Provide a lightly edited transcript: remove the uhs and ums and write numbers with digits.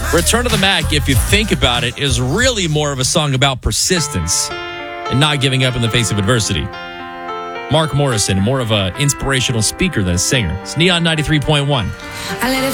Return to the Mac, if you think about it, is really more of a song about persistence and not giving up in the face of adversity. Mark Morrison, more of an inspirational speaker than a singer. It's Neon 93.1.